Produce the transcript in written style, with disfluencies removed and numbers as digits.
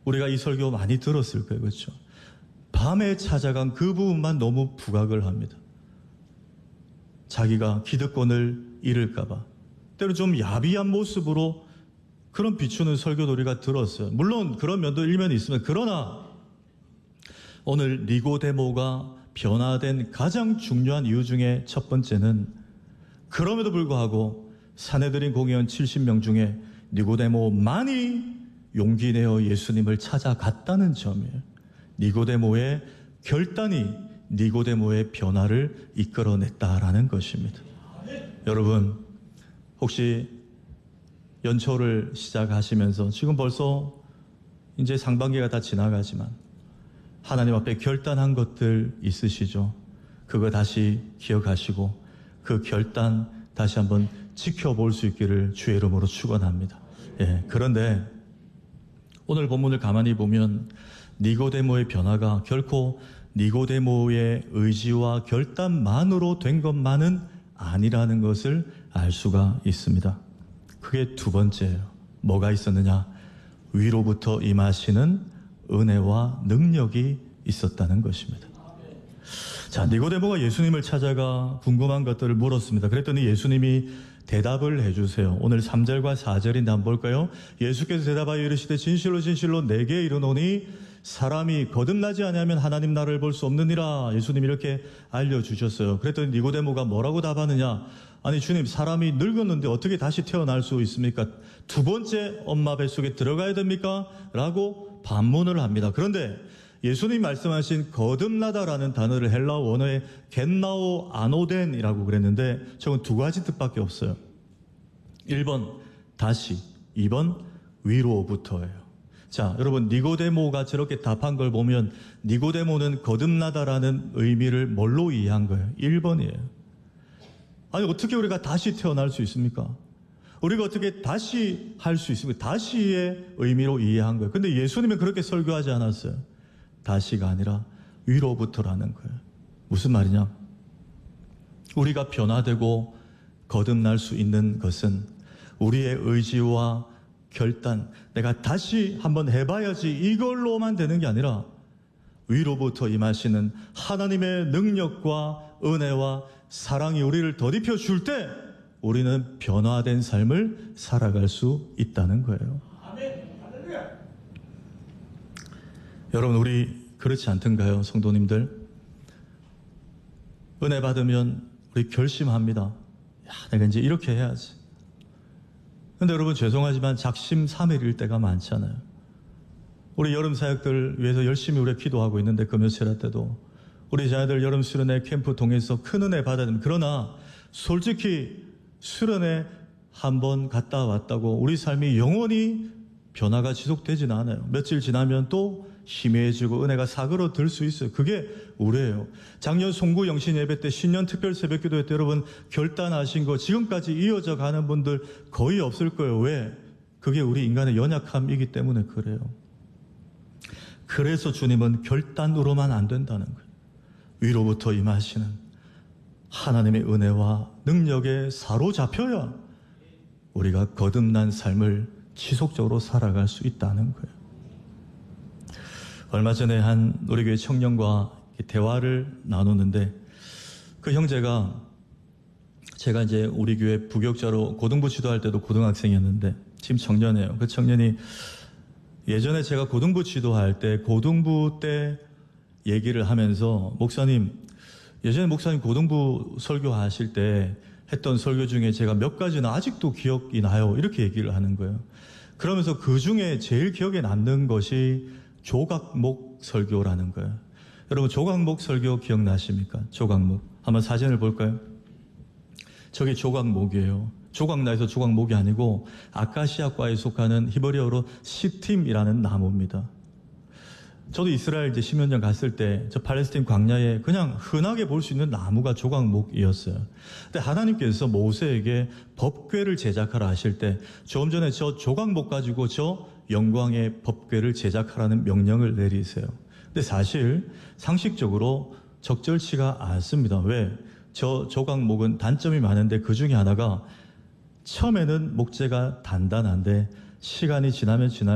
우리가 이 설교 많이 들었을 거예요. 그렇죠? 밤에 찾아간 그 부분만 너무 부각을 합니다. 자기가 기득권을 잃을까 봐. 때로 좀 야비한 모습으로 그런 비추는 설교도 우리가 들었어요. 물론 그런 면도 일면이 있습니다. 그러나 오늘 니고데모가 변화된 가장 중요한 이유 중에 첫 번째는 그럼에도 불구하고 산헤드린 공의원 70명 중에 니고데모만이 용기 내어 예수님을 찾아갔다는 점이에요. 니고데모의 결단이 니고데모의 변화를 이끌어냈다라는 것입니다. 여러분, 혹시 연초를 시작하시면서 지금 벌써 이제 상반기가 다 지나가지만 하나님 앞에 결단한 것들 있으시죠? 그거 다시 기억하시고 그 결단 다시 한번 지켜볼 수 있기를 주의 이름으로 축원합니다. 예, 그런데 오늘 본문을 가만히 보면 니고데모의 변화가 결코 니고데모의 의지와 결단만으로 된 것만은 아니라는 것을 알 수가 있습니다. 그게 두 번째예요. 뭐가 있었느냐? 위로부터 임하시는 은혜와 능력이 있었다는 것입니다. 자, 니고데모가 예수님을 찾아가 궁금한 것들을 물었습니다. 그랬더니 예수님이 대답을 해주세요. 오늘 3절과 4절인데 한번 볼까요? 예수께서 대답하여 이르시되 진실로 진실로 내게 이르노니 사람이 거듭나지 아니하면 하나님 나라를 볼 수 없느니라. 예수님이 이렇게 알려주셨어요. 그랬더니 니고데모가 뭐라고 답하느냐? 아니 주님, 사람이 늙었는데 어떻게 다시 태어날 수 있습니까? 두 번째 엄마 뱃속에 들어가야 됩니까? 라고 반문을 합니다. 그런데 예수님이 말씀하신 거듭나다라는 단어를 헬라어 원어에 겟나오 아노덴이라고 그랬는데 저건 두 가지 뜻밖에 없어요. 1번 다시, 2번 위로부터예요. 자, 여러분, 니고데모가 저렇게 답한 걸 보면 니고데모는 거듭나다라는 의미를 뭘로 이해한 거예요? 1번이에요. 아니 어떻게 우리가 다시 태어날 수 있습니까? 우리가 어떻게 다시 할 수 있습니까? 다시의 의미로 이해한 거예요. 근데 예수님은 그렇게 설교하지 않았어요. 다시가 아니라 위로부터라는 거예요. 무슨 말이냐? 우리가 변화되고 거듭날 수 있는 것은 우리의 의지와 결단, 내가 다시 한번 해봐야지 이걸로만 되는 게 아니라 위로부터 임하시는 하나님의 능력과 은혜와 사랑이 우리를 덧입혀 줄 때 우리는 변화된 삶을 살아갈 수 있다는 거예요. 여러분, 우리 그렇지 않던가요? 성도님들, 은혜 받으면 우리 결심합니다. 야, 내가 이제 이렇게 해야지. 근데 여러분, 죄송하지만 작심삼일일 때가 많잖아요. 우리 여름 사역들 위해서 열심히 우리가 기도하고 있는데 금요일 때도 우리 자녀들 여름 수련회 캠프 통해서 큰 은혜 받아야 됩니다. 그러나 솔직히 수련회 한번 갔다 왔다고 우리 삶이 영원히 변화가 지속되지는 않아요. 며칠 지나면 또 희미해지고 은혜가 사그러들 수 있어요. 그게 우리예요. 작년 송구 영신 예배 때 신년 특별 새벽 기도회 때 여러분 결단하신 거 지금까지 이어져 가는 분들 거의 없을 거예요. 왜? 그게 우리 인간의 연약함이기 때문에 그래요. 그래서 주님은 결단으로만 안 된다는 거예요. 위로부터 임하시는 하나님의 은혜와 능력에 사로잡혀야 우리가 거듭난 삶을 지속적으로 살아갈 수 있다는 거예요. 얼마 전에 한 우리 교회 청년과 대화를 나누는데 그 형제가 제가 이제 우리 교회 부교육자로 고등부 지도할 때도 고등학생이었는데 지금 청년이에요. 그 청년이 예전에 제가 고등부 지도할 때 고등부 때 얘기를 하면서 목사님, 예전에 목사님 고등부 설교하실 때 했던 설교 중에 제가 몇 가지는 아직도 기억이 나요. 이렇게 얘기를 하는 거예요. 그러면서 그 중에 제일 기억에 남는 것이 조각목 설교라는 거예요. 여러분, 조각목 설교 기억나십니까? 조각목. 한번 사진을 볼까요? 저게 조각목이에요. 조각나에서 조각목이 아니고 아카시아과에 속하는 히브리어로 시팀이라는 나무입니다. 저도 이스라엘 이제 10년 전 갔을 때 저 팔레스틴 광야에 그냥 흔하게 볼 수 있는 나무가 조각목이었어요. 근데 하나님께서 모세에게 법궤를 제작하라 하실 때 조금 전에 저 조각목 가지고 저 영광의 법궤를 제작하라는 명령을 내리세요. 근데 사실 상식적으로 적절치가 않습니다. 왜? 저 조각목은 단점이 많은데 그 중에 하나가 처음에는 목재가 단단한데 시간이 지나면